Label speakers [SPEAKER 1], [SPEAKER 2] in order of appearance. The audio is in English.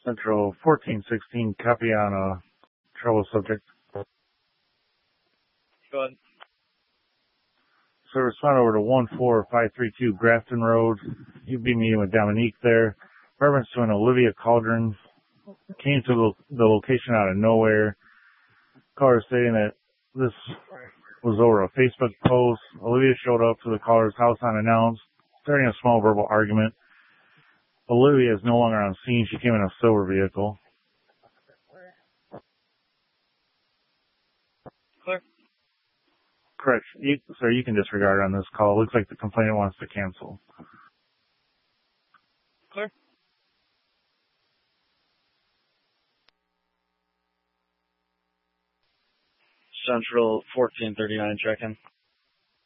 [SPEAKER 1] Central 1416, copy on a trouble subject.
[SPEAKER 2] Go ahead.
[SPEAKER 1] So respond over to 14532 Grafton Road. You'd be meeting with Dominique there. Reference to an Olivia Cauldron. Came to the location out of nowhere. Caller stating that this was over a Facebook post. Olivia showed up to the caller's house unannounced, starting a small verbal argument. Olivia is no longer on scene. She came in a silver vehicle.
[SPEAKER 2] Clear.
[SPEAKER 1] Correct. Sir, you can disregard on this call. Looks like the complainant wants to cancel.
[SPEAKER 2] Clear. Central 1439, check-in.